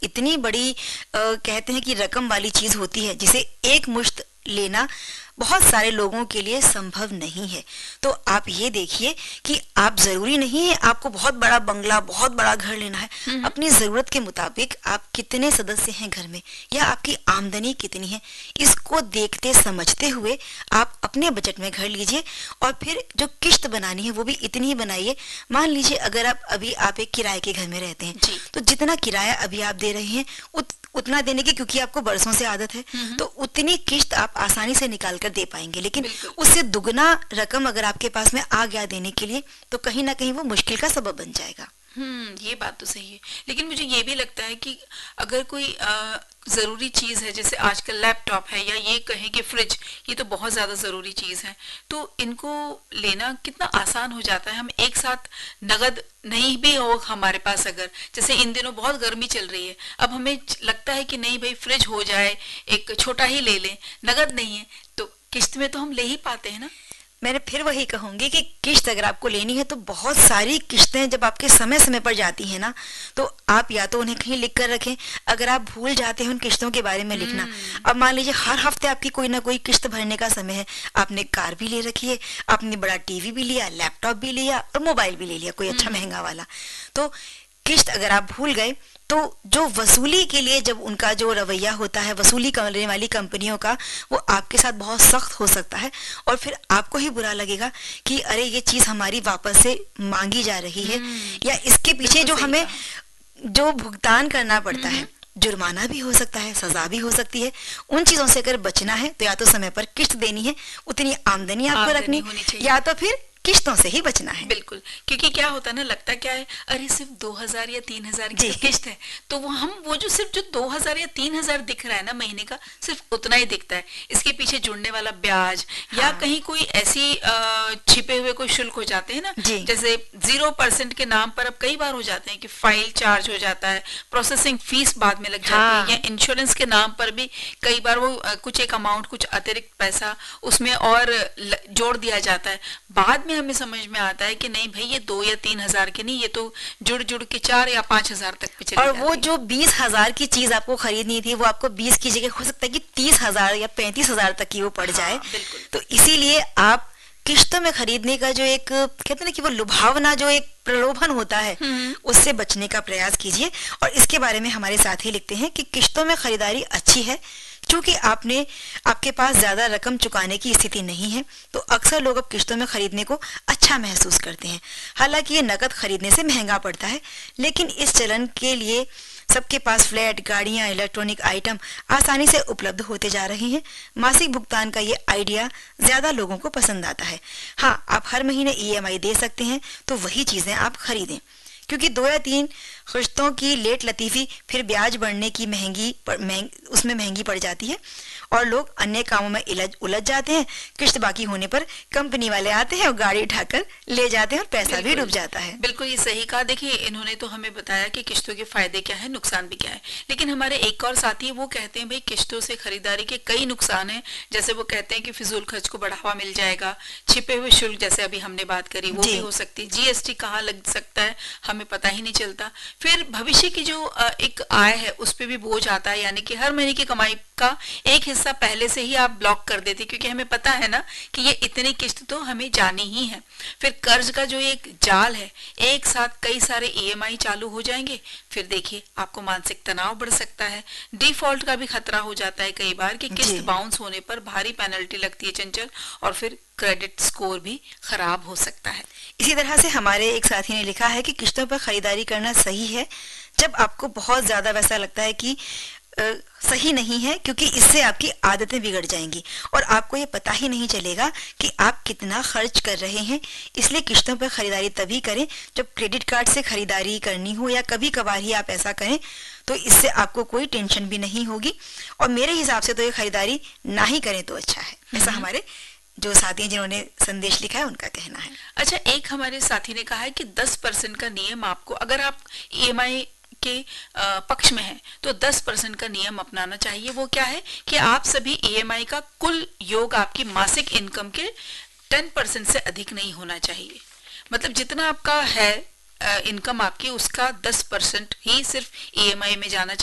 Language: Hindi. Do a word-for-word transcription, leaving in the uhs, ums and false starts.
इतनी बड़ी आ, कहते हैं कि रकम वाली चीज होती है जिसे एक मुश्त लेना बहुत सारे लोगों के लिए संभव नहीं है। तो आप ये देखिए कि आप जरूरी नहीं है आपको बहुत बड़ा बंगला, बहुत बड़ा घर लेना है। अपनी जरूरत के मुताबिक आप कितने सदस्य हैं घर में या आपकी आमदनी कितनी है, इसको देखते समझते हुए आप अपने बजट में घर लीजिए और फिर जो किश्त बनानी है वो भी इतनी ही बनाइए। मान लीजिए अगर आप अभी आप एक किराए के घर में रहते हैं तो जितना किराया अभी आप दे रहे हैं उत, उतना देने की, क्योंकि आपको बरसों से आदत है, तो उतनी किश्त आप आसानी से निकाल कर दे पाएंगे। लेकिन उससे दुगना रकम अगर आपके पास में आ गया देने के लिए तो कहीं ना कहीं वो मुश्किल का सबब बन जाएगा। हम्म ये बात तो सही है, लेकिन मुझे ये भी लगता है कि अगर कोई आ, जरूरी चीज है, जैसे आजकल लैपटॉप है या ये कहें कि फ्रिज, ये तो बहुत ज्यादा जरूरी चीज है, तो इनको लेना कितना आसान हो जाता है। हम एक साथ नगद नहीं भी हो हमारे पास, अगर जैसे इन दिनों बहुत गर्मी चल रही है, अब हमें लगता है कि नहीं भाई फ्रिज हो जाए, एक छोटा ही ले लें, नगद नहीं है तो किस्त में तो हम ले ही पाते हैं ना। मैंने फिर वही कहूंगी कि किश्त अगर आपको लेनी है तो बहुत सारी किश्तें जब आपके समय समय पर जाती हैं ना, तो आप या तो उन्हें कहीं लिख कर रखें। अगर आप भूल जाते हैं उन किश्तों के बारे में लिखना, अब मान लीजिए हर हफ्ते आपकी कोई ना कोई किश्त भरने का समय है, आपने कार भी ले रखी है, आपने बड़ा टीवी भी लिया, लैपटॉप भी लिया और मोबाइल भी ले लिया कोई अच्छा महंगा वाला, तो किश्त अगर आप भूल गए तो जो वसूली के लिए जब उनका जो रवैया होता है वसूली करने वाली कंपनियों का, वो आपके साथ बहुत सख्त हो सकता है और फिर आपको ही बुरा लगेगा कि अरे ये चीज हमारी वापस से मांगी जा रही है, या इसके पीछे जो हमें जो भुगतान करना पड़ता है, जुर्माना भी हो सकता है, सजा भी हो सकती है। उन चीजों से अगर बचना है तो या तो समय पर किश्त देनी है, उतनी आमदनी आपको रखनी, या तो फिर किश्तों से ही बचना है। बिल्कुल, क्योंकि क्या होता है ना, लगता क्या है अरे सिर्फ दो हजार या तीन हजार की किश्त है, तो वो हम वो जो सिर्फ जो दो हजार या तीन हजार दिख रहा है ना महीने का, सिर्फ उतना ही दिखता है। इसके पीछे जुड़ने वाला ब्याज, हाँ। या कहीं कोई ऐसी आ, छिपे हुए कोई शुल्क हो जाते हैं ना, जैसे जीरो परसेंट के नाम पर अब कई बार हो जाते हैं कि फाइल चार्ज हो जाता है, प्रोसेसिंग फीस बाद में लग जाती हाँ। है, या इंश्योरेंस के नाम पर भी कई बार वो कुछ एक अमाउंट, कुछ अतिरिक्त पैसा उसमें और जोड़ दिया जाता है। बाद में हमें समझ में आता है कि नहीं भाई ये दो या तीन हजार के नहीं, ये तो जुड़ जुड़ के चार या पांच हजार तक भी चली और वो जो बीस हजार की चीज आपको खरीदनी थी वो आपको बीस की जगह हो सकता है कि तीस हजार या पैंतीस हजार तक की वो पड़ जाए। हाँ, तो इसीलिए आप किश्तों में खरीदने का जो एक कहते हैं ना कि वो लुभावना, जो एक प्रलोभन होता है, उससे बचने का प्रयास कीजिए। और इसके बारे में हमारे साथी लिखते हैं कि किश्तों में खरीदारी अच्छी है क्योंकि आपने आपके पास ज्यादा रकम चुकाने की स्थिति नहीं है, तो अक्सर लोग अब किश्तों में खरीदने को अच्छा महसूस करते हैं। हालांकि ये नकद खरीदने से महंगा पड़ता है, लेकिन इस चलन के लिए सबके पास फ्लैट, गाड़ियां, इलेक्ट्रॉनिक आइटम आसानी से उपलब्ध होते जा रहे हैं। मासिक भुगतान का ये आइडिया ज्यादा लोगों को पसंद आता है। हाँ, आप हर महीने ई एम आई दे सकते हैं, तो वही चीजें आप खरीदें, क्योंकि दो या तीन किश्तों की लेट लतीफी फिर ब्याज बढ़ने की महंगी महंग, उसमें महंगी पड़ जाती है और लोग अन्य कामों में उलझ उलझ जाते हैं। किश्त बाकी होने पर कंपनी वाले आते हैं और गाड़ी उठाकर ले जाते हैं और पैसा भी डूब जाता है। बिल्कुल ये सही कहा। देखिए इन्होंने तो हमें बताया कि किश्तों के फायदे क्या है, नुकसान भी क्या है, लेकिन हमारे एक और साथी वो कहते हैं भाई किश्तों से खरीदारी के कई नुकसान है। जैसे वो कहते हैं कि फिजूल खर्च को बढ़ावा मिल जाएगा, छिपे हुए शुल्क जैसे अभी हमने बात करी वो भी हो सकती है, जी एस टी कहाँ लग सकता है हमें पता ही नहीं चलता, फिर भविष्य की जो एक आय है उस पर भी बोझ आता है, यानी कि हर महीने की कमाई का एक हिस्सा पहले से ही आप ब्लॉक कर देते क्योंकि हमें पता है ना कि ये इतनी किस्त तो हमें जानी ही है। फिर कर्ज का जो एक जाल है, एक साथ कई सारे ई एम आई चालू हो जाएंगे, फिर देखिए आपको मानसिक तनाव बढ़ सकता है, डिफॉल्ट का भी खतरा हो जाता है कई बार कि किस्त बाउंस होने पर भारी पेनल्टी लगती है चंचल, और फिर क्रेडिट स्कोर भी खराब हो सकता है। इसी तरह से हमारे एक साथी ने लिखा है कि किश्तों पर खरीदारी करना सही है जब आपको बहुत ज्यादा वैसा लगता है कि आ, सही नहीं है, क्योंकि इससे आपकी आदतें बिगड़ जाएंगी और आपको ये पता ही नहीं चलेगा कि आप कितना खर्च कर रहे हैं। इसलिए किश्तों पर खरीदारी तभी करें जब क्रेडिट कार्ड से खरीदारी करनी हो या कभी कभार ही आप ऐसा करें, तो इससे आपको कोई टेंशन भी नहीं होगी और मेरे हिसाब से तो ये खरीदारी ना ही करें तो अच्छा है। ऐसा हमारे जो साथी जिन्होंने संदेश लिखा है उनका कहना है। अच्छा, एक हमारे साथी ने कहा है कि दस परसेंट का नियम आपको, अगर आप ई एम आई के पक्ष में है तो दस परसेंट का नियम अपनाना चाहिए। वो क्या है कि आप सभी ई एम आई का कुल योग आपकी मासिक इनकम के दस परसेंट से अधिक नहीं होना चाहिए। मतलब जितना आपका है इनकम आपकी, उसका दस परसेंट ही सिर्फ ई एम आई में जाना चाहिए।